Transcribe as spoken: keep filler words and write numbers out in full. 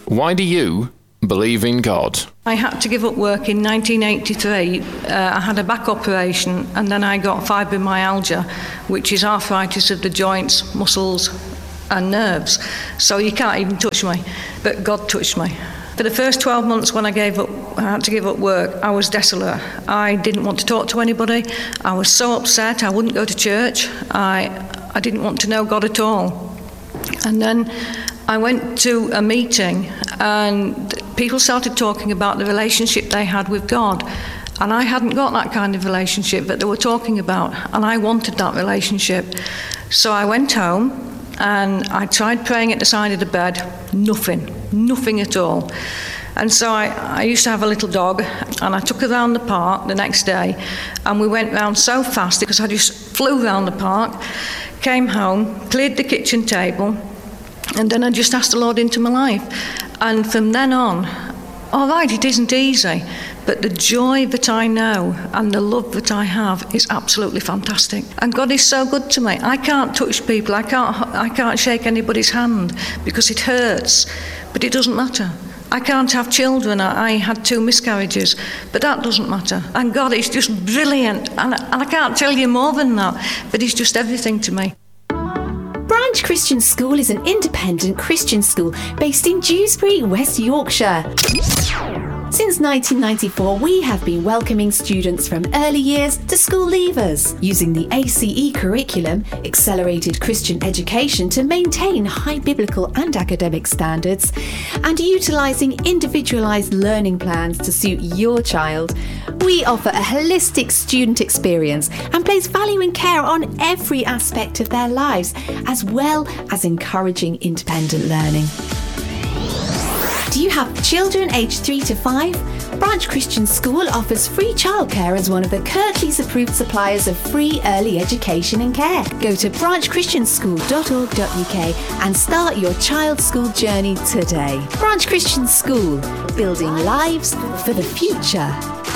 Why do you believe in God? I had to give up work in nineteen eighty-three. Uh, I had a back operation and then I got fibromyalgia, which is arthritis of the joints, muscles and nerves. So you can't even touch me, but God touched me. For the first twelve months when I gave up, I had to give up work, I was desolate. I didn't want to talk to anybody. I was so upset, I wouldn't go to church. I, I didn't want to know God at all. And then I went to a meeting and people started talking about the relationship they had with God. And I hadn't got that kind of relationship that they were talking about. And I wanted that relationship. So I went home and I tried praying at the side of the bed. Nothing. Nothing at all. And so I, I used to have a little dog and I took her around the park the next day and we went round so fast because I just flew round the park, came home, cleared the kitchen table, and then I just asked the Lord into my life. And from then on, all right, it isn't easy, but the joy that I know and the love that I have is absolutely fantastic. And God is so good to me. I can't touch people, I can't, I can't shake anybody's hand because it hurts, but it doesn't matter. I can't have children, I, I had two miscarriages, but that doesn't matter. And God is just brilliant, and, and I can't tell you more than that, but He's just everything to me. Branch Christian School is an independent Christian school based in Dewsbury, West Yorkshire. Since nineteen ninety-four, we have been welcoming students from early years to school leavers, using the A C E curriculum, Accelerated Christian Education, to maintain high biblical and academic standards, and utilising individualised learning plans to suit your child. We offer a holistic student experience and place value and care on every aspect of their lives, as well as encouraging independent learning. Do you have children aged three to five? Branch Christian School offers free childcare as one of the Kirklees approved suppliers of free early education and care. Go to branch christian school dot org dot u k and start your child's school journey today. Branch Christian School, building lives for the future.